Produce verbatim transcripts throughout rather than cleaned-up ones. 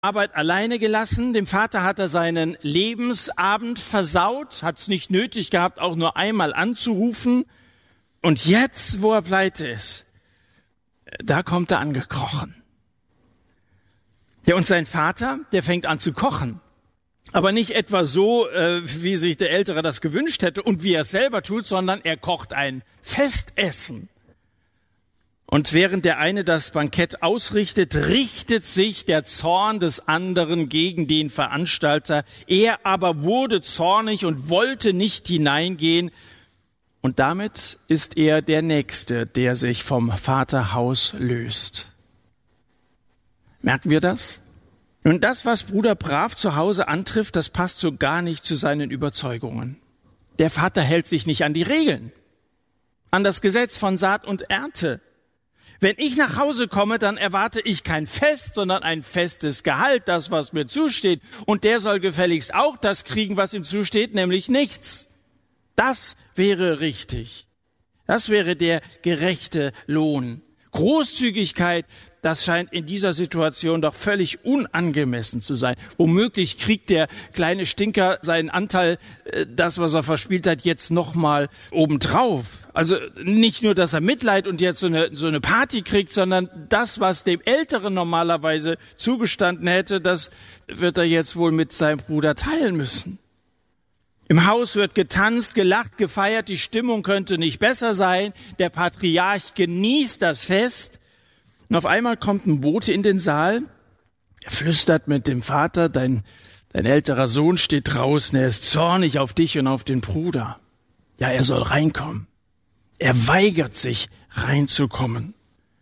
Arbeit alleine gelassen. Dem Vater hat er seinen Lebensabend versaut, hat es nicht nötig gehabt, auch nur einmal anzurufen. Und jetzt, wo er pleite ist, da kommt er angekrochen. Ja, und sein Vater, der fängt an zu kochen. Aber nicht etwa so, äh, wie sich der Ältere das gewünscht hätte und wie er es selber tut, sondern er kocht ein Festessen. Und während der eine das Bankett ausrichtet, richtet sich der Zorn des anderen gegen den Veranstalter. Er aber wurde zornig und wollte nicht hineingehen. Und damit ist er der Nächste, der sich vom Vaterhaus löst. Merken wir das? Nun, das, was Bruder Brav zu Hause antrifft, das passt so gar nicht zu seinen Überzeugungen. Der Vater hält sich nicht an die Regeln, an das Gesetz von Saat und Ernte. Wenn ich nach Hause komme, dann erwarte ich kein Fest, sondern ein festes Gehalt, das, was mir zusteht. Und der soll gefälligst auch das kriegen, was ihm zusteht, nämlich nichts. Das wäre richtig. Das wäre der gerechte Lohn. Großzügigkeit, das scheint in dieser Situation doch völlig unangemessen zu sein. Womöglich kriegt der kleine Stinker seinen Anteil, das, was er verspielt hat, jetzt nochmal obendrauf. Also nicht nur, dass er Mitleid und jetzt so eine, so eine Party kriegt, sondern das, was dem Älteren normalerweise zugestanden hätte, das wird er jetzt wohl mit seinem Bruder teilen müssen. Im Haus wird getanzt, gelacht, gefeiert, die Stimmung könnte nicht besser sein. Der Patriarch genießt das Fest. Und auf einmal kommt ein Bote in den Saal. Er flüstert mit dem Vater, dein, dein älterer Sohn steht draußen, er ist zornig auf dich und auf den Bruder. Ja, er soll reinkommen. Er weigert sich, reinzukommen.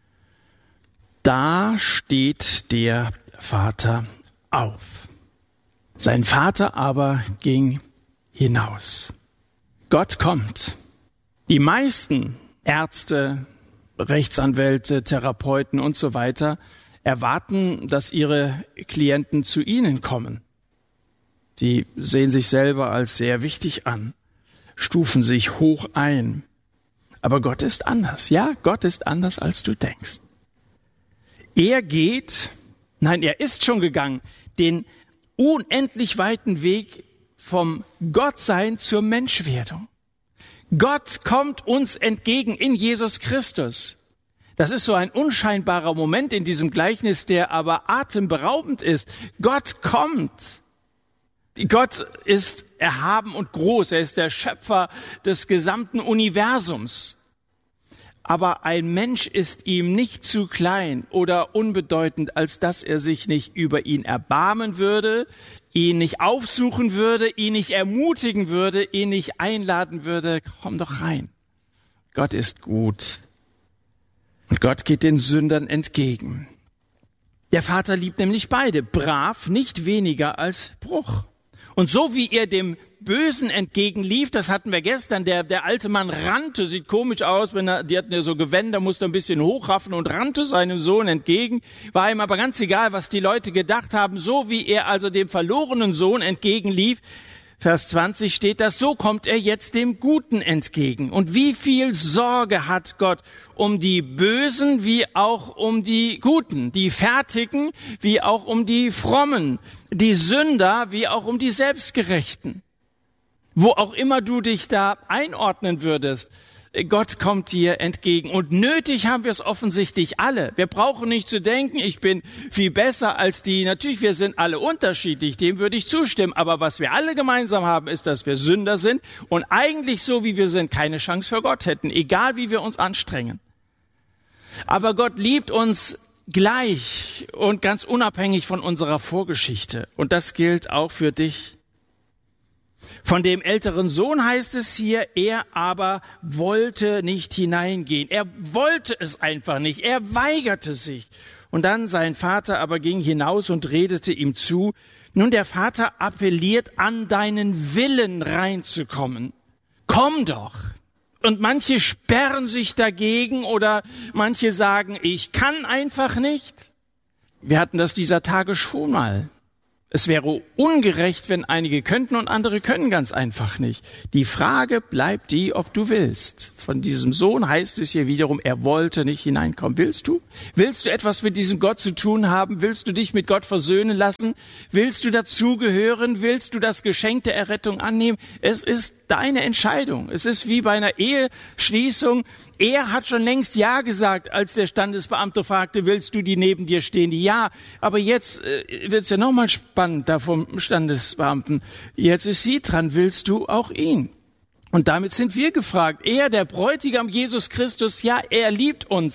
Da steht der Vater auf. Sein Vater aber ging hinaus. Gott kommt. Die meisten Ärzte, Rechtsanwälte, Therapeuten und so weiter erwarten, dass ihre Klienten zu ihnen kommen. Die sehen sich selber als sehr wichtig an, stufen sich hoch ein. Aber Gott ist anders. Ja, Gott ist anders, als du denkst. Er geht, nein, er ist schon gegangen, den unendlich weiten Weg vom Gottsein zur Menschwerdung. Gott kommt uns entgegen in Jesus Christus. Das ist so ein unscheinbarer Moment in diesem Gleichnis, der aber atemberaubend ist. Gott kommt. Gott ist erhaben und groß. Er ist der Schöpfer des gesamten Universums. Aber ein Mensch ist ihm nicht zu klein oder unbedeutend, als dass er sich nicht über ihn erbarmen würde, ihn nicht aufsuchen würde, ihn nicht ermutigen würde, ihn nicht einladen würde. Komm doch rein. Gott ist gut. Und Gott geht den Sündern entgegen. Der Vater liebt nämlich beide, brav, nicht weniger als Bruch. Und so wie er dem Bösen entgegenlief, das hatten wir gestern, der, der alte Mann rannte, sieht komisch aus, wenn er, die hatten ja so Gewänder, musste ein bisschen hochraffen und rannte seinem Sohn entgegen, war ihm aber ganz egal, was die Leute gedacht haben, so wie er also dem verlorenen Sohn entgegenlief. Vers zwanzig steht das, so kommt er jetzt dem Guten entgegen. Und wie viel Sorge hat Gott um die Bösen wie auch um die Guten, die Fertigen wie auch um die Frommen, die Sünder wie auch um die Selbstgerechten. Wo auch immer du dich da einordnen würdest, Gott kommt dir entgegen. Und nötig haben wir es offensichtlich alle. Wir brauchen nicht zu denken, ich bin viel besser als die. Natürlich, wir sind alle unterschiedlich, dem würde ich zustimmen. Aber was wir alle gemeinsam haben, ist, dass wir Sünder sind und eigentlich so, wie wir sind, keine Chance für Gott hätten, egal wie wir uns anstrengen. Aber Gott liebt uns gleich und ganz unabhängig von unserer Vorgeschichte. Und das gilt auch für dich. Von dem älteren Sohn heißt es hier, er aber wollte nicht hineingehen. Er wollte es einfach nicht. Er weigerte sich. Und dann sein Vater aber ging hinaus und redete ihm zu. Nun, der Vater appelliert an deinen Willen reinzukommen. Komm doch. Und manche sperren sich dagegen oder manche sagen, ich kann einfach nicht. Wir hatten das dieser Tage schon mal. Es wäre ungerecht, wenn einige könnten und andere können ganz einfach nicht. Die Frage bleibt die, ob du willst. Von diesem Sohn heißt es hier wiederum, er wollte nicht hineinkommen. Willst du? Willst du etwas mit diesem Gott zu tun haben? Willst du dich mit Gott versöhnen lassen? Willst du dazugehören? Willst du das Geschenk der Errettung annehmen? Es ist deine Entscheidung. Es ist wie bei einer Eheschließung. Er hat schon längst Ja gesagt, als der Standesbeamte fragte, willst du die neben dir stehen? Ja, aber jetzt äh, wird's ja nochmal spannend da vom Standesbeamten. Jetzt ist sie dran, willst du auch ihn? Und damit sind wir gefragt. Er, der Bräutigam Jesus Christus, ja, er liebt uns.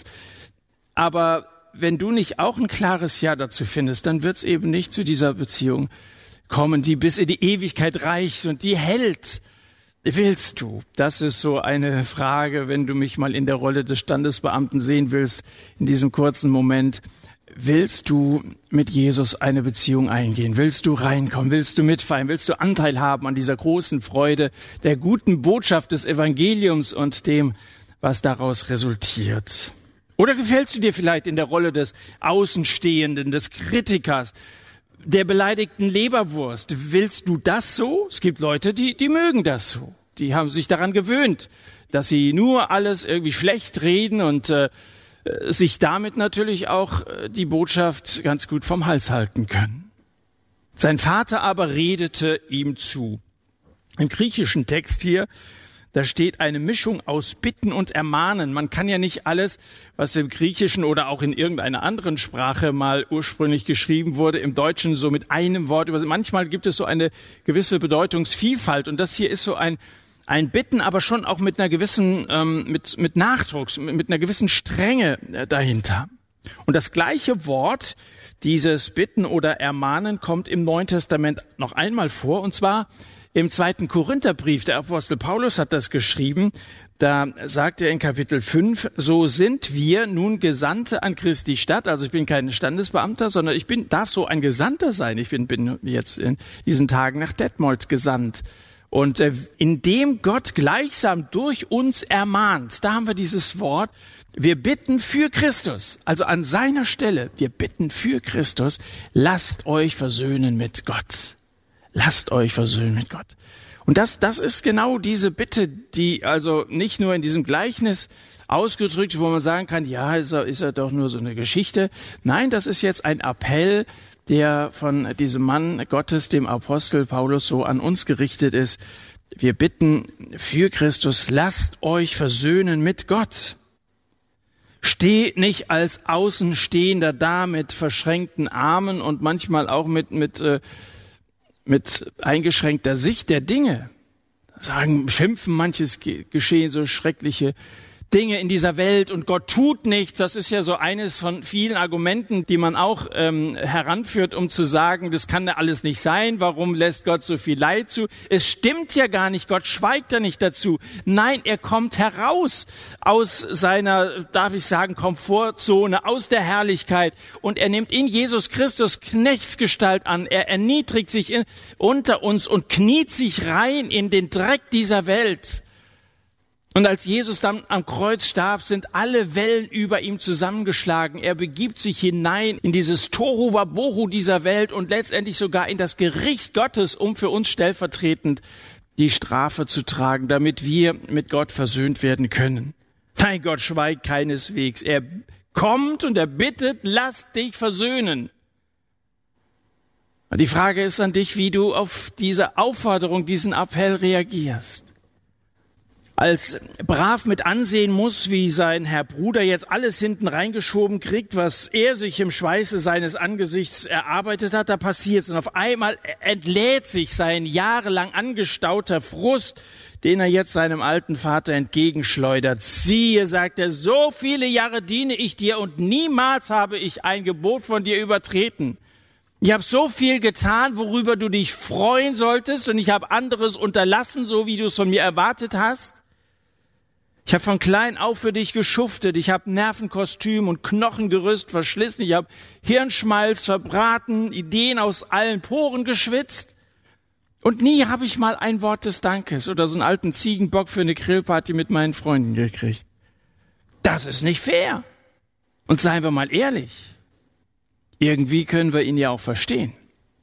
Aber wenn du nicht auch ein klares Ja dazu findest, dann wird's eben nicht zu dieser Beziehung kommen, die bis in die Ewigkeit reicht und die hält. Willst du? Das ist so eine Frage, wenn du mich mal in der Rolle des Standesbeamten sehen willst, in diesem kurzen Moment. Willst du mit Jesus eine Beziehung eingehen? Willst du reinkommen? Willst du mitfeiern? Willst du Anteil haben an dieser großen Freude der guten Botschaft des Evangeliums und dem, was daraus resultiert? Oder gefällst du dir vielleicht in der Rolle des Außenstehenden, des Kritikers, der beleidigten Leberwurst? Willst du das so? Es gibt Leute, die, die mögen das so. Die haben sich daran gewöhnt, dass sie nur alles irgendwie schlecht reden und äh, sich damit natürlich auch äh, die Botschaft ganz gut vom Hals halten können. Sein Vater aber redete ihm zu. Im griechischen Text hier, da steht eine Mischung aus Bitten und Ermahnen. Man kann ja nicht alles, was im Griechischen oder auch in irgendeiner anderen Sprache mal ursprünglich geschrieben wurde, im Deutschen so mit einem Wort übersetzen. Manchmal gibt es so eine gewisse Bedeutungsvielfalt und das hier ist so ein ein Bitten, aber schon auch mit einer gewissen ähm, mit mit Nachdruck, mit einer gewissen Strenge äh, dahinter. Und das gleiche Wort, dieses Bitten oder Ermahnen, kommt im Neuen Testament noch einmal vor, und zwar im zweiten Korintherbrief. Der Apostel Paulus hat das geschrieben. Da sagt er in Kapitel fünf, so sind wir nun Gesandte an Christi Stadt. Also ich bin kein Standesbeamter, sondern ich bin, darf so ein Gesandter sein. Ich bin, bin jetzt in diesen Tagen nach Detmold gesandt. Und äh, indem Gott gleichsam durch uns ermahnt, da haben wir dieses Wort, wir bitten für Christus, also an seiner Stelle, wir bitten für Christus, lasst euch versöhnen mit Gott. Lasst euch versöhnen mit Gott. Und das, das ist genau diese Bitte, die also nicht nur in diesem Gleichnis ausgedrückt, wo man sagen kann, ja, ist er, ist er doch nur so eine Geschichte. Nein, das ist jetzt ein Appell, der von diesem Mann Gottes, dem Apostel Paulus, so an uns gerichtet ist. Wir bitten für Christus, lasst euch versöhnen mit Gott. Steht nicht als Außenstehender da mit verschränkten Armen und manchmal auch mit, mit, äh, mit eingeschränkter Sicht der Dinge. Sagen, schimpfen manches geschehen, so schreckliche Dinge in dieser Welt und Gott tut nichts. Das ist ja so eines von vielen Argumenten, die man auch ähm, heranführt, um zu sagen, das kann ja alles nicht sein. Warum lässt Gott so viel Leid zu? Es stimmt ja gar nicht. Gott schweigt ja nicht dazu. Nein, er kommt heraus aus seiner, darf ich sagen, Komfortzone, aus der Herrlichkeit, und er nimmt in Jesus Christus Knechtsgestalt an. Er erniedrigt sich in, unter uns und kniet sich rein in den Dreck dieser Welt. Und als Jesus dann am Kreuz starb, sind alle Wellen über ihm zusammengeschlagen. Er begibt sich hinein in dieses Tohu Wabohu dieser Welt und letztendlich sogar in das Gericht Gottes, um für uns stellvertretend die Strafe zu tragen, damit wir mit Gott versöhnt werden können. Nein, Gott schweigt keineswegs. Er kommt und er bittet, lass dich versöhnen. Und die Frage ist an dich, wie du auf diese Aufforderung, diesen Appell reagierst. Als brav mit ansehen muss, wie sein Herr Bruder jetzt alles hinten reingeschoben kriegt, was er sich im Schweiße seines Angesichts erarbeitet hat, da passiert's. Und auf einmal entlädt sich sein jahrelang angestauter Frust, den er jetzt seinem alten Vater entgegenschleudert. Siehe, sagt er, so viele Jahre diene ich dir und niemals habe ich ein Gebot von dir übertreten. Ich habe so viel getan, worüber du dich freuen solltest, und ich habe anderes unterlassen, so wie du es von mir erwartet hast. Ich habe von klein auf für dich geschuftet. Ich habe Nervenkostüm und Knochengerüst verschlissen. Ich habe Hirnschmalz verbraten, Ideen aus allen Poren geschwitzt. Und nie habe ich mal ein Wort des Dankes oder so einen alten Ziegenbock für eine Grillparty mit meinen Freunden gekriegt. Das ist nicht fair. Und seien wir mal ehrlich, irgendwie können wir ihn ja auch verstehen.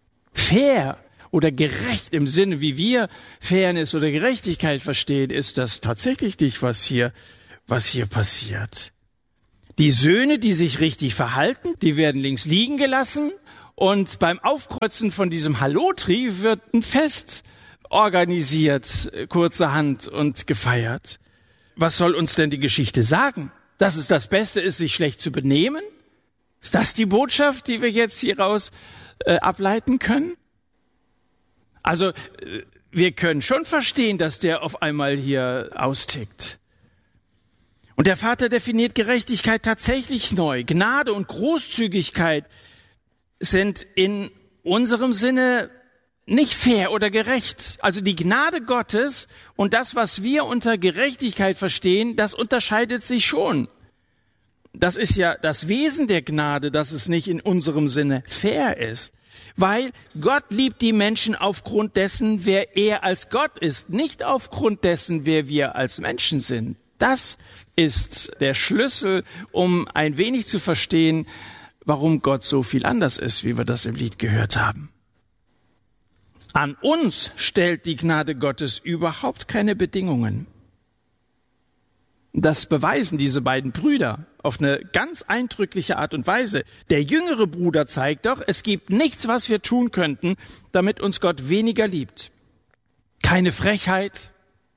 fair oder gerecht im Sinne, wie wir Fairness oder Gerechtigkeit verstehen, ist das tatsächlich nicht, was hier, was hier passiert. Die Söhne, die sich richtig verhalten, die werden links liegen gelassen und beim Aufkreuzen von diesem Hallotri wird ein Fest organisiert, kurzerhand und gefeiert. Was soll uns denn die Geschichte sagen? Dass es das Beste ist, sich schlecht zu benehmen? Ist das die Botschaft, die wir jetzt hieraus äh, ableiten können? Also äh, wir können schon verstehen, dass der auf einmal hier austickt. Und der Vater definiert Gerechtigkeit tatsächlich neu. Gnade und Großzügigkeit sind in unserem Sinne nicht fair oder gerecht. Also die Gnade Gottes und das, was wir unter Gerechtigkeit verstehen, das unterscheidet sich schon. Das ist ja das Wesen der Gnade, dass es nicht in unserem Sinne fair ist. Weil Gott liebt die Menschen aufgrund dessen, wer er als Gott ist, nicht aufgrund dessen, wer wir als Menschen sind. Das ist der Schlüssel, um ein wenig zu verstehen, warum Gott so viel anders ist, wie wir das im Lied gehört haben. An uns stellt die Gnade Gottes überhaupt keine Bedingungen. Das beweisen diese beiden Brüder auf eine ganz eindrückliche Art und Weise. Der jüngere Bruder zeigt doch, es gibt nichts, was wir tun könnten, damit uns Gott weniger liebt. Keine Frechheit,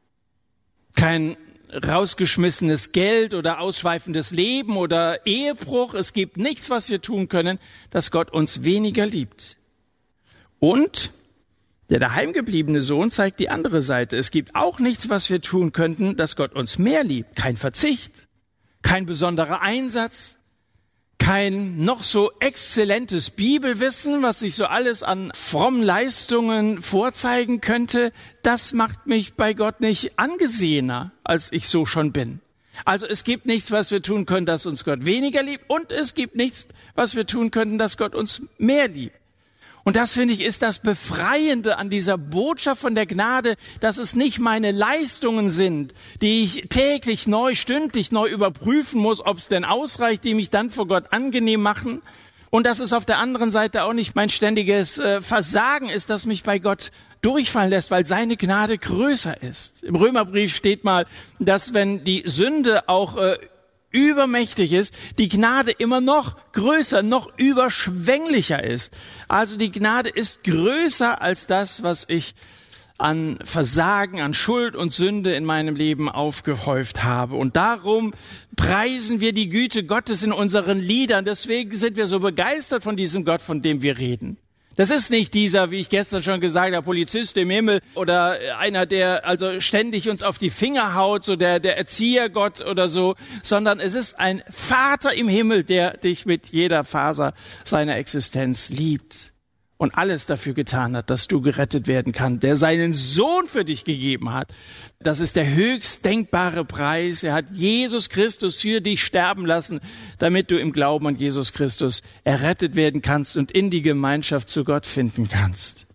kein rausgeschmissenes Geld oder ausschweifendes Leben oder Ehebruch. Es gibt nichts, was wir tun können, dass Gott uns weniger liebt. Und der daheimgebliebene Sohn zeigt die andere Seite. Es gibt auch nichts, was wir tun könnten, dass Gott uns mehr liebt. Kein Verzicht, kein besonderer Einsatz, kein noch so exzellentes Bibelwissen, was sich so alles an frommen Leistungen vorzeigen könnte. Das macht mich bei Gott nicht angesehener, als ich so schon bin. Also es gibt nichts, was wir tun können, dass uns Gott weniger liebt. Und es gibt nichts, was wir tun könnten, dass Gott uns mehr liebt. Und das, finde ich, ist das Befreiende an dieser Botschaft von der Gnade, dass es nicht meine Leistungen sind, die ich täglich neu, stündlich neu überprüfen muss, ob es denn ausreicht, die mich dann vor Gott angenehm machen. Und dass es auf der anderen Seite auch nicht mein ständiges äh, Versagen ist, das mich bei Gott durchfallen lässt, weil seine Gnade größer ist. Im Römerbrief steht mal, dass wenn die Sünde auch äh, übermächtig ist, die Gnade immer noch größer, noch überschwänglicher ist. Also die Gnade ist größer als das, was ich an Versagen, an Schuld und Sünde in meinem Leben aufgehäuft habe. Und darum preisen wir die Güte Gottes in unseren Liedern. Deswegen sind wir so begeistert von diesem Gott, von dem wir reden. Das ist nicht dieser, wie ich gestern schon gesagt habe, Polizist im Himmel oder einer, der also ständig uns auf die Finger haut, so der, der Erziehergott oder so, sondern es ist ein Vater im Himmel, der dich mit jeder Faser seiner Existenz liebt und alles dafür getan hat, dass du gerettet werden kannst, der seinen Sohn für dich gegeben hat. Das ist der höchst denkbare Preis. Er hat Jesus Christus für dich sterben lassen, damit du im Glauben an Jesus Christus errettet werden kannst und in die Gemeinschaft zu Gott finden kannst.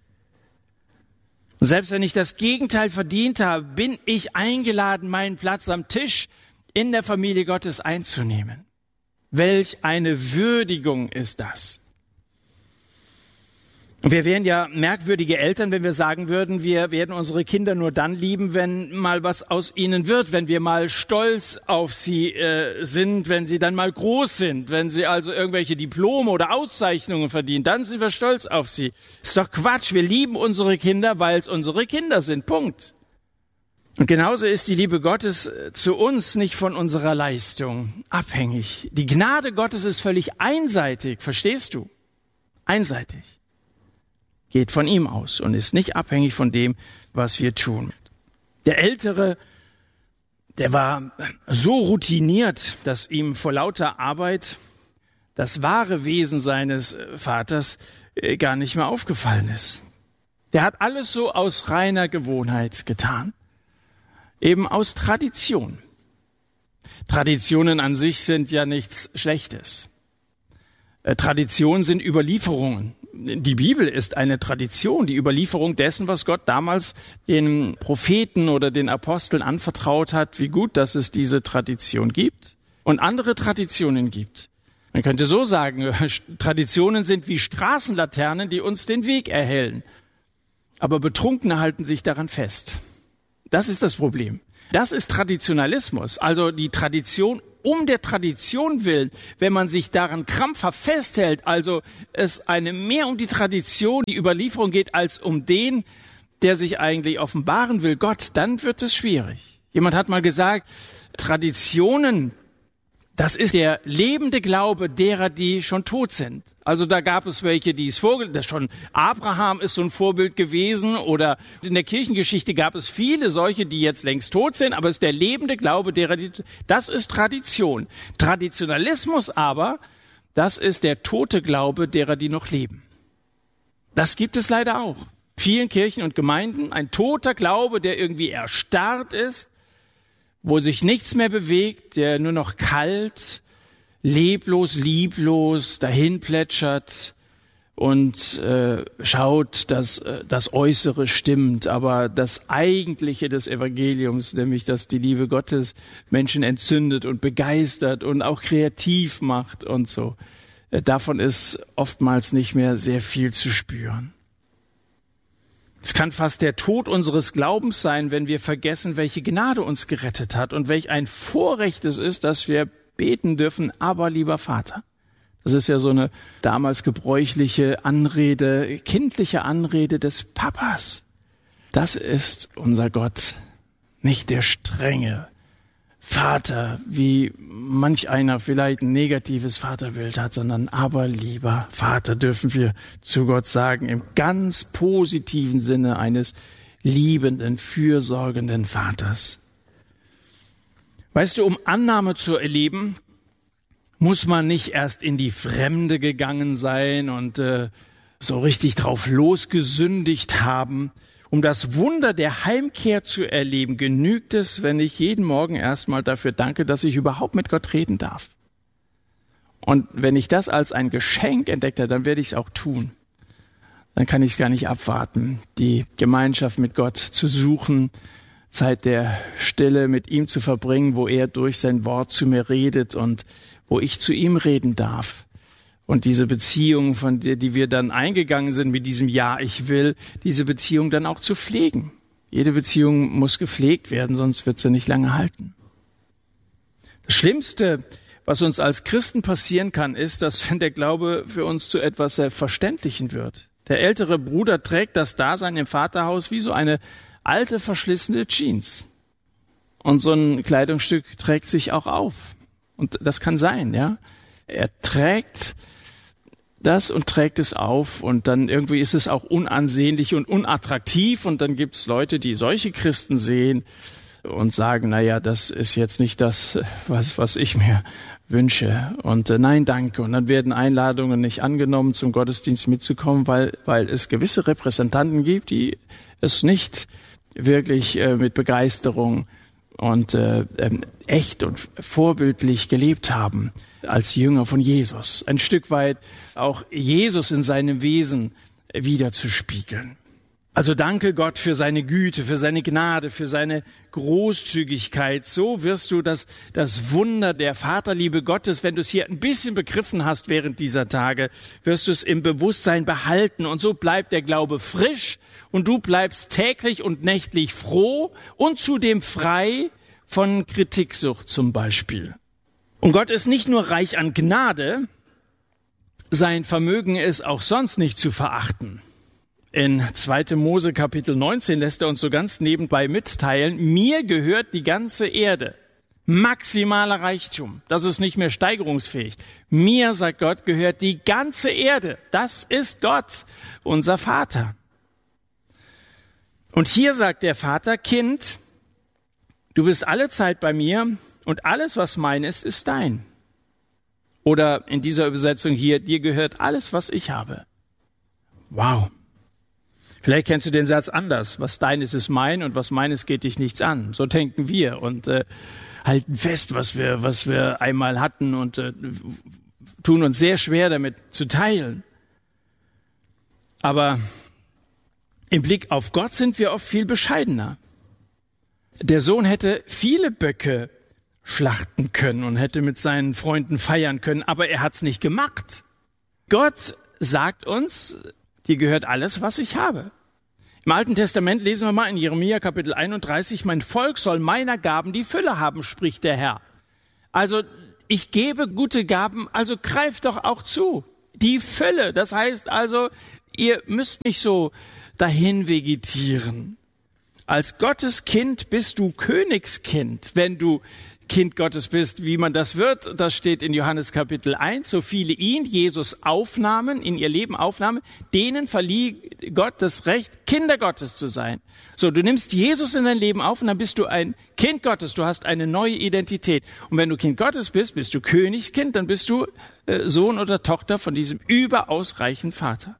Und selbst wenn ich das Gegenteil verdient habe, bin ich eingeladen, meinen Platz am Tisch in der Familie Gottes einzunehmen. Welch eine Würdigung ist das! Und wir wären ja merkwürdige Eltern, wenn wir sagen würden, wir werden unsere Kinder nur dann lieben, wenn mal was aus ihnen wird, wenn wir mal stolz auf sie äh, sind, wenn sie dann mal groß sind, wenn sie also irgendwelche Diplome oder Auszeichnungen verdienen, dann sind wir stolz auf sie. Ist doch Quatsch, wir lieben unsere Kinder, weil es unsere Kinder sind, Punkt. Und genauso ist die Liebe Gottes zu uns nicht von unserer Leistung abhängig. Die Gnade Gottes ist völlig einseitig, verstehst du? Einseitig. Geht von ihm aus und ist nicht abhängig von dem, was wir tun. Der Ältere, der war so routiniert, dass ihm vor lauter Arbeit das wahre Wesen seines Vaters gar nicht mehr aufgefallen ist. Der hat alles so aus reiner Gewohnheit getan, eben aus Tradition. Traditionen an sich sind ja nichts Schlechtes. Traditionen sind Überlieferungen. Die Bibel ist eine Tradition, die Überlieferung dessen, was Gott damals den Propheten oder den Aposteln anvertraut hat, wie gut, dass es diese Tradition gibt und andere Traditionen gibt. Man könnte so sagen, Traditionen sind wie Straßenlaternen, die uns den Weg erhellen. Aber Betrunkene halten sich daran fest. Das ist das Problem. Das ist Traditionalismus, also die Tradition um der Tradition willen, wenn man sich daran krampfhaft festhält, also es eine mehr um die Tradition, die Überlieferung geht, als um den, der sich eigentlich offenbaren will, Gott, dann wird es schwierig. Jemand hat mal gesagt, Traditionen, das ist der lebende Glaube derer, die schon tot sind. Also da gab es welche, die es vorgestellt, schon Abraham ist so ein Vorbild gewesen, oder in der Kirchengeschichte gab es viele solche, die jetzt längst tot sind, aber es ist der lebende Glaube derer, die, das ist Tradition. Traditionalismus aber, das ist der tote Glaube derer, die noch leben. Das gibt es leider auch. In vielen Kirchen und Gemeinden ein toter Glaube, der irgendwie erstarrt ist, wo sich nichts mehr bewegt, der nur noch kalt, leblos, lieblos dahin plätschert und äh, schaut, dass äh, das Äußere stimmt, aber das Eigentliche des Evangeliums, nämlich dass die Liebe Gottes Menschen entzündet und begeistert und auch kreativ macht und so, äh, davon ist oftmals nicht mehr sehr viel zu spüren. Es kann fast der Tod unseres Glaubens sein, wenn wir vergessen, welche Gnade uns gerettet hat und welch ein Vorrecht es ist, dass wir beten dürfen, aber lieber Vater. Das ist ja so eine damals gebräuchliche Anrede, kindliche Anrede des Papas. Das ist unser Gott, nicht der strenge Vater, wie manch einer vielleicht ein negatives Vaterbild hat, sondern aber lieber Vater dürfen wir zu Gott sagen, im ganz positiven Sinne eines liebenden, fürsorgenden Vaters. Weißt du, um Annahme zu erleben, muss man nicht erst in die Fremde gegangen sein und äh, so richtig drauf losgesündigt haben. Um das Wunder der Heimkehr zu erleben, genügt es, wenn ich jeden Morgen erstmal dafür danke, dass ich überhaupt mit Gott reden darf. Und wenn ich das als ein Geschenk entdecke, dann werde ich es auch tun. Dann kann ich es gar nicht abwarten, die Gemeinschaft mit Gott zu suchen, Zeit der Stille mit ihm zu verbringen, wo er durch sein Wort zu mir redet und wo ich zu ihm reden darf. Und diese Beziehung, von der, die wir dann eingegangen sind mit diesem Ja, ich will, diese Beziehung dann auch zu pflegen. Jede Beziehung muss gepflegt werden, sonst wird sie nicht lange halten. Das Schlimmste, was uns als Christen passieren kann, ist, dass wenn der Glaube für uns zu etwas Selbstverständlichen wird. Der ältere Bruder trägt das Dasein im Vaterhaus wie so eine alte, verschlissene Jeans. Und so ein Kleidungsstück trägt sich auch auf. Und das kann sein, ja. Er trägt das und trägt es auf und dann irgendwie ist es auch unansehnlich und unattraktiv und dann gibt es Leute, die solche Christen sehen und sagen, naja, das ist jetzt nicht das, was, was ich mir wünsche und äh, nein, danke. Und dann werden Einladungen nicht angenommen, zum Gottesdienst mitzukommen, weil, weil es gewisse Repräsentanten gibt, die es nicht wirklich äh, mit Begeisterung und äh, ähm, echt und vorbildlich gelebt haben als Jünger von Jesus. Ein Stück weit auch Jesus in seinem Wesen wiederzuspiegeln. Also danke Gott für seine Güte, für seine Gnade, für seine Großzügigkeit. So wirst du das, das Wunder der Vaterliebe Gottes, wenn du es hier ein bisschen begriffen hast während dieser Tage, wirst du es im Bewusstsein behalten. Und so bleibt der Glaube frisch und du bleibst täglich und nächtlich froh und zudem frei von Kritiksucht zum Beispiel. Und Gott ist nicht nur reich an Gnade, sein Vermögen ist auch sonst nicht zu verachten. In zweiter Mose Kapitel neunzehn lässt er uns so ganz nebenbei mitteilen, mir gehört die ganze Erde. Maximaler Reichtum, das ist nicht mehr steigerungsfähig. Mir, sagt Gott, gehört die ganze Erde. Das ist Gott, unser Vater. Und hier sagt der Vater, Kind, du bist alle Zeit bei mir und alles, was mein ist, ist dein. Oder in dieser Übersetzung hier, dir gehört alles, was ich habe. Wow. Vielleicht kennst du den Satz anders. Was dein ist, ist mein und was mein ist, geht dich nichts an. So denken wir und äh, halten fest, was wir, was wir einmal hatten und äh, tun uns sehr schwer damit zu teilen. Aber im Blick auf Gott sind wir oft viel bescheidener. Der Sohn hätte viele Böcke, schlachten können und hätte mit seinen Freunden feiern können, aber er hat's nicht gemacht. Gott sagt uns, dir gehört alles, was ich habe. Im Alten Testament lesen wir mal in Jeremia Kapitel einunddreißig, mein Volk soll meiner Gaben die Fülle haben, spricht der Herr. Also ich gebe gute Gaben, also greift doch auch zu. Die Fülle, das heißt also, ihr müsst nicht so dahin vegetieren. Als Gottes Kind bist du Königskind, wenn du Kind Gottes bist, wie man das wird. Das steht in Johannes Kapitel eins. So viele ihn, Jesus, aufnahmen, in ihr Leben aufnahmen, denen verlieh Gott das Recht, Kinder Gottes zu sein. So, du nimmst Jesus in dein Leben auf und dann bist du ein Kind Gottes. Du hast eine neue Identität. Und wenn du Kind Gottes bist, bist du Königskind, dann bist du äh, Sohn oder Tochter von diesem überaus reichen Vater.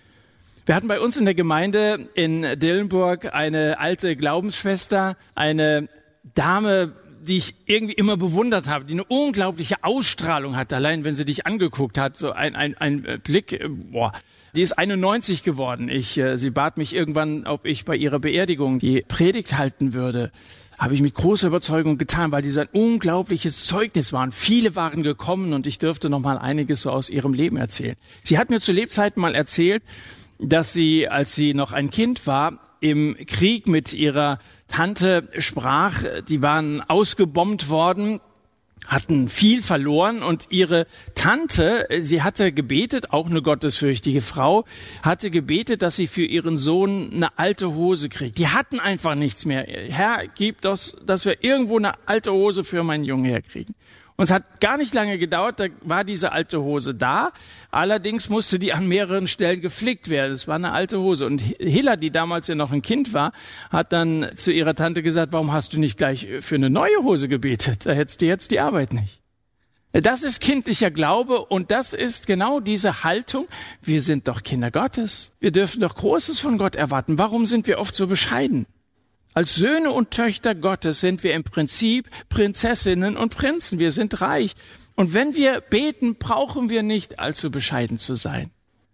Wir hatten bei uns in der Gemeinde in Dillenburg eine alte Glaubensschwester, eine Dame, die ich irgendwie immer bewundert habe, die eine unglaubliche Ausstrahlung hat, allein wenn sie dich angeguckt hat, so ein, ein, ein Blick, boah, die ist einundneunzig geworden. Ich, äh, sie bat mich irgendwann, ob ich bei ihrer Beerdigung die Predigt halten würde. Habe ich mit großer Überzeugung getan, weil die so ein unglaubliches Zeugnis waren. Viele waren gekommen und ich dürfte noch mal einiges so aus ihrem Leben erzählen. Sie hat mir zu Lebzeiten mal erzählt, dass sie, als sie noch ein Kind war, im Krieg mit ihrer Tante sprach, die waren ausgebombt worden, hatten viel verloren und ihre Tante, sie hatte gebetet, auch eine gottesfürchtige Frau, hatte gebetet, dass sie für ihren Sohn eine alte Hose kriegt. Die hatten einfach nichts mehr. Herr, gib das, dass wir irgendwo eine alte Hose für meinen Jungen herkriegen. Und es hat gar nicht lange gedauert, da war diese alte Hose da. Allerdings musste die an mehreren Stellen geflickt werden. Es war eine alte Hose. Und Hilla, die damals ja noch ein Kind war, hat dann zu ihrer Tante gesagt, warum hast du nicht gleich für eine neue Hose gebetet? Da hättest du jetzt die Arbeit nicht. Das ist kindlicher Glaube und das ist genau diese Haltung. Wir sind doch Kinder Gottes. Wir dürfen doch Großes von Gott erwarten. Warum sind wir oft so bescheiden? Als Söhne und Töchter Gottes sind wir im Prinzip Prinzessinnen und Prinzen. Wir sind reich. Und wenn wir beten, brauchen wir nicht allzu bescheiden zu sein.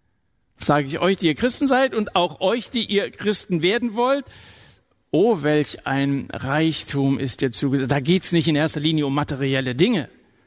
Das sage ich euch, die ihr Christen seid und auch euch, die ihr Christen werden wollt. Oh, welch ein Reichtum ist dir zugesagt. Da geht's nicht in erster Linie um materielle Dinge.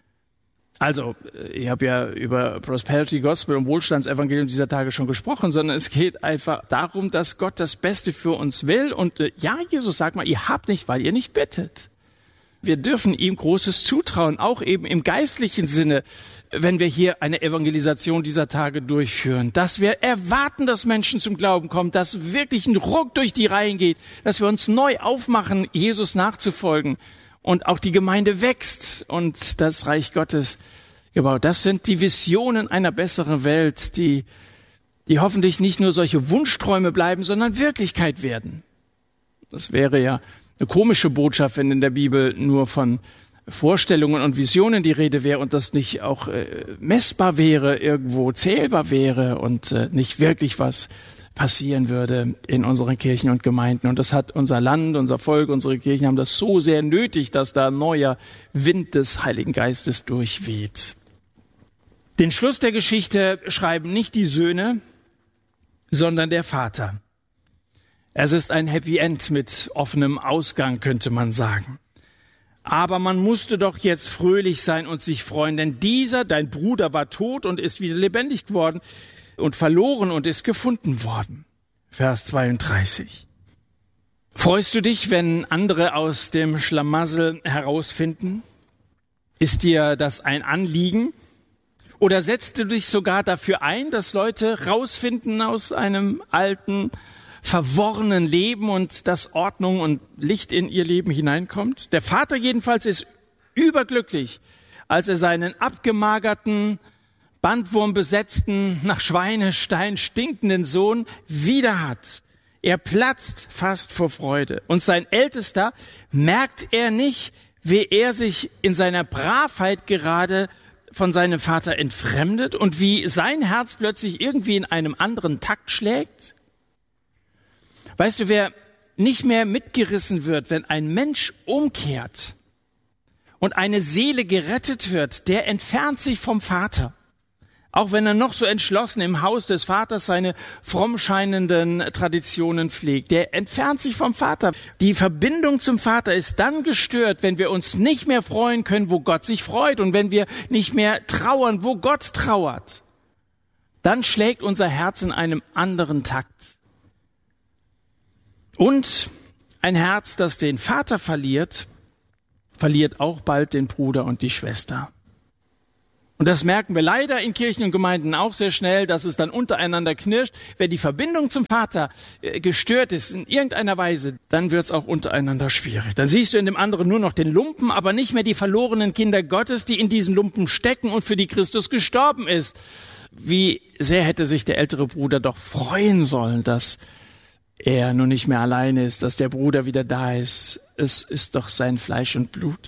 Also, ich habe ja über Prosperity Gospel und Wohlstandsevangelium dieser Tage schon gesprochen, sondern es geht einfach darum, dass Gott das Beste für uns will. Und äh, ja, Jesus sagt mal, ihr habt nicht, weil ihr nicht bittet. Wir dürfen ihm Großes zutrauen, auch eben im geistlichen Sinne, wenn wir hier eine Evangelisation dieser Tage durchführen, dass wir erwarten, dass Menschen zum Glauben kommen, dass wirklich ein Ruck durch die Reihen geht, dass wir uns neu aufmachen, Jesus nachzufolgen. Und auch die Gemeinde wächst und das Reich Gottes gebaut. Das sind die Visionen einer besseren Welt, die, die hoffentlich nicht nur solche Wunschträume bleiben, sondern Wirklichkeit werden. Das wäre ja eine komische Botschaft, wenn in der Bibel nur von Vorstellungen und Visionen die Rede wäre und das nicht auch äh, messbar wäre, irgendwo zählbar wäre und äh, nicht wirklich was passieren würde in unseren Kirchen und Gemeinden. Und das hat unser Land, unser Volk, unsere Kirchen haben das so sehr nötig, dass da ein neuer Wind des Heiligen Geistes durchweht. Den Schluss der Geschichte schreiben nicht die Söhne, sondern der Vater. Es ist ein Happy End mit offenem Ausgang, könnte man sagen. Aber man musste doch jetzt fröhlich sein und sich freuen, denn dieser, dein Bruder, war tot und ist wieder lebendig geworden und verloren und ist gefunden worden. Vers zweiunddreißig. Freust du dich, wenn andere aus dem Schlamassel herausfinden? Ist dir das ein Anliegen? Oder setzt du dich sogar dafür ein, dass Leute rausfinden aus einem alten, verworrenen Leben und dass Ordnung und Licht in ihr Leben hineinkommt? Der Vater jedenfalls ist überglücklich, als er seinen abgemagerten, bandwurmbesetzten, nach Schweinestein stinkenden Sohn wieder hat. Er platzt fast vor Freude. Und sein Ältester, merkt er nicht, wie er sich in seiner Bravheit gerade von seinem Vater entfremdet und wie sein Herz plötzlich irgendwie in einem anderen Takt schlägt? Weißt du, wer nicht mehr mitgerissen wird, wenn ein Mensch umkehrt und eine Seele gerettet wird, der entfernt sich vom Vater. Auch wenn er noch so entschlossen im Haus des Vaters seine fromm scheinenden Traditionen pflegt. Der entfernt sich vom Vater. Die Verbindung zum Vater ist dann gestört, wenn wir uns nicht mehr freuen können, wo Gott sich freut, und wenn wir nicht mehr trauern, wo Gott trauert. Dann schlägt unser Herz in einem anderen Takt. Und ein Herz, das den Vater verliert, verliert auch bald den Bruder und die Schwester. Und das merken wir leider in Kirchen und Gemeinden auch sehr schnell, dass es dann untereinander knirscht. Wenn die Verbindung zum Vater gestört ist in irgendeiner Weise, dann wird es auch untereinander schwierig. Dann siehst du in dem anderen nur noch den Lumpen, aber nicht mehr die verlorenen Kinder Gottes, die in diesen Lumpen stecken und für die Christus gestorben ist. Wie sehr hätte sich der ältere Bruder doch freuen sollen, dass er nun nicht mehr alleine ist, dass der Bruder wieder da ist. Es ist doch sein Fleisch und Blut.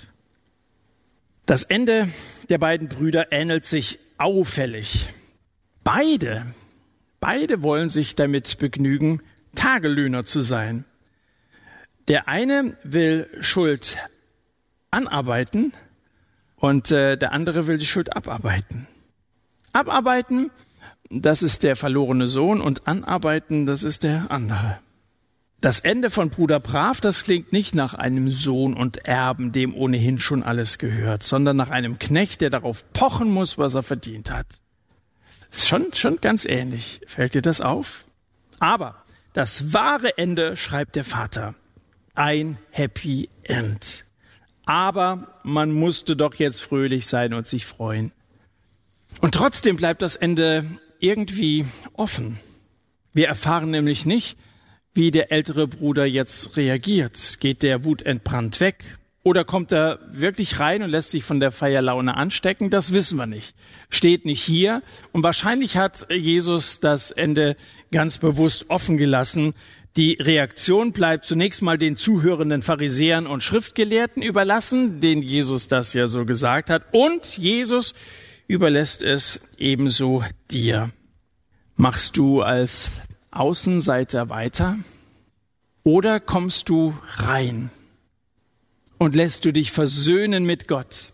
Das Ende der beiden Brüder ähnelt sich auffällig. Beide, beide wollen sich damit begnügen, Tagelöhner zu sein. Der eine will Schuld anarbeiten und äh, der andere will die Schuld abarbeiten. Abarbeiten, das ist der verlorene Sohn, und anarbeiten, das ist der andere. Das Ende von Bruder Brav, das klingt nicht nach einem Sohn und Erben, dem ohnehin schon alles gehört, sondern nach einem Knecht, der darauf pochen muss, was er verdient hat. Ist schon, schon ganz ähnlich. Fällt dir das auf? Aber das wahre Ende, schreibt der Vater, ein Happy End. Aber man musste doch jetzt fröhlich sein und sich freuen. Und trotzdem bleibt das Ende irgendwie offen. Wir erfahren nämlich nicht, wie der ältere Bruder jetzt reagiert. Geht der wutentbrannt weg? Oder kommt er wirklich rein und lässt sich von der Feierlaune anstecken? Das wissen wir nicht. Steht nicht hier. Und wahrscheinlich hat Jesus das Ende ganz bewusst offen gelassen. Die Reaktion bleibt zunächst mal den zuhörenden Pharisäern und Schriftgelehrten überlassen, denen Jesus das ja so gesagt hat. Und Jesus überlässt es ebenso dir. Machst du als Außenseiter weiter oder kommst du rein und lässt du dich versöhnen mit Gott?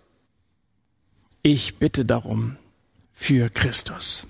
Ich bitte darum für Christus.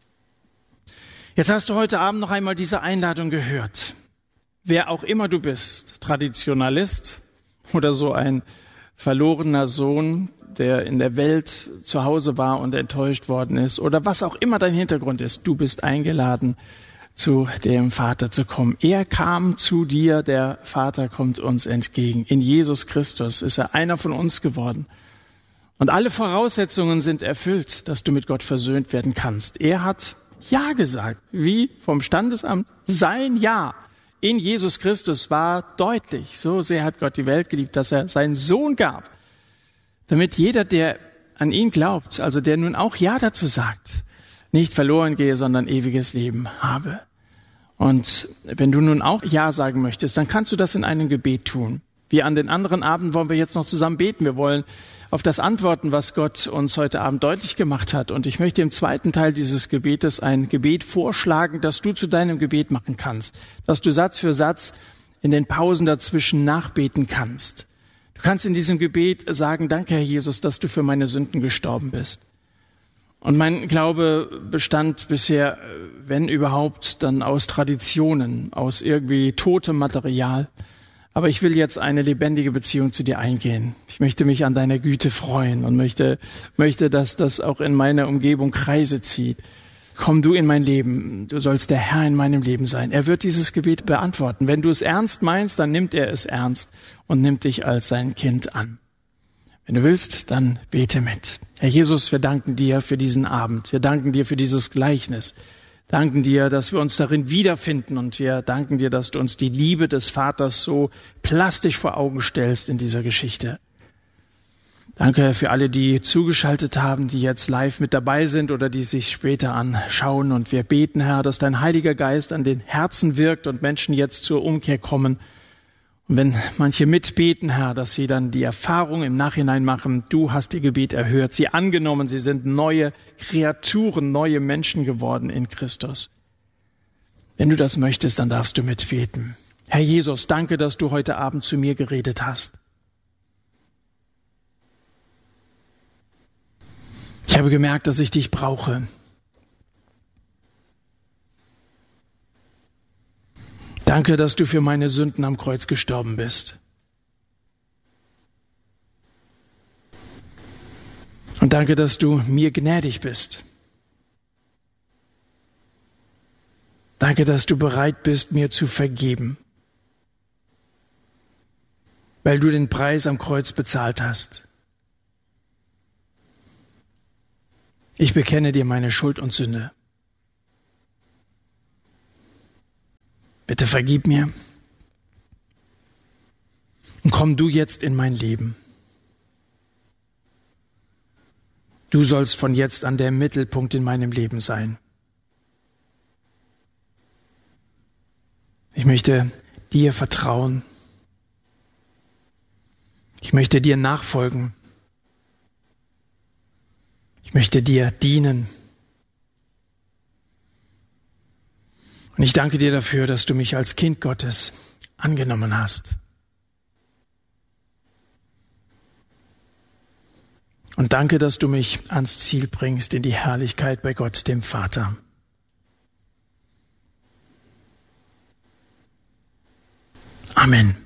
Jetzt hast du heute Abend noch einmal diese Einladung gehört. Wer auch immer du bist, Traditionalist oder so ein verlorener Sohn, der in der Welt zu Hause war und enttäuscht worden ist, oder was auch immer dein Hintergrund ist, du bist eingeladen, zu dem Vater zu kommen. Er kam zu dir, der Vater kommt uns entgegen. In Jesus Christus ist er einer von uns geworden. Und alle Voraussetzungen sind erfüllt, dass du mit Gott versöhnt werden kannst. Er hat Ja gesagt, wie vom Standesamt. Sein Ja in Jesus Christus war deutlich. So sehr hat Gott die Welt geliebt, dass er seinen Sohn gab, damit jeder, der an ihn glaubt, also der nun auch Ja dazu sagt, nicht verloren gehe, sondern ewiges Leben habe. Und wenn du nun auch Ja sagen möchtest, dann kannst du das in einem Gebet tun. Wie an den anderen Abenden wollen wir jetzt noch zusammen beten. Wir wollen auf das antworten, was Gott uns heute Abend deutlich gemacht hat. Und ich möchte im zweiten Teil dieses Gebetes ein Gebet vorschlagen, das du zu deinem Gebet machen kannst, dass du Satz für Satz in den Pausen dazwischen nachbeten kannst. Du kannst in diesem Gebet sagen: Danke, Herr Jesus, dass du für meine Sünden gestorben bist. Und mein Glaube bestand bisher, wenn überhaupt, dann aus Traditionen, aus irgendwie totem Material. Aber ich will jetzt eine lebendige Beziehung zu dir eingehen. Ich möchte mich an deiner Güte freuen und möchte, möchte, dass das auch in meiner Umgebung Kreise zieht. Komm du in mein Leben. Du sollst der Herr in meinem Leben sein. Er wird dieses Gebet beantworten. Wenn du es ernst meinst, dann nimmt er es ernst und nimmt dich als sein Kind an. Wenn du willst, dann bete mit. Herr Jesus, wir danken dir für diesen Abend. Wir danken dir für dieses Gleichnis. Danken dir, dass wir uns darin wiederfinden, und wir danken dir, dass du uns die Liebe des Vaters so plastisch vor Augen stellst in dieser Geschichte. Danke für alle, die zugeschaltet haben, die jetzt live mit dabei sind oder die sich später anschauen. Und wir beten, Herr, dass dein Heiliger Geist an den Herzen wirkt und Menschen jetzt zur Umkehr kommen. Und wenn manche mitbeten, Herr, dass sie dann die Erfahrung im Nachhinein machen: Du hast ihr Gebet erhört, sie angenommen, sie sind neue Kreaturen, neue Menschen geworden in Christus. Wenn du das möchtest, dann darfst du mitbeten. Herr Jesus, danke, dass du heute Abend zu mir geredet hast. Ich habe gemerkt, dass ich dich brauche. Danke, dass du für meine Sünden am Kreuz gestorben bist. Und danke, dass du mir gnädig bist. Danke, dass du bereit bist, mir zu vergeben, weil du den Preis am Kreuz bezahlt hast. Ich bekenne dir meine Schuld und Sünde. Bitte vergib mir und komm du jetzt in mein Leben. Du sollst von jetzt an der Mittelpunkt in meinem Leben sein. Ich möchte dir vertrauen. Ich möchte dir nachfolgen. Ich möchte dir dienen. Und ich danke dir dafür, dass du mich als Kind Gottes angenommen hast. Und danke, dass du mich ans Ziel bringst, in die Herrlichkeit bei Gott, dem Vater. Amen.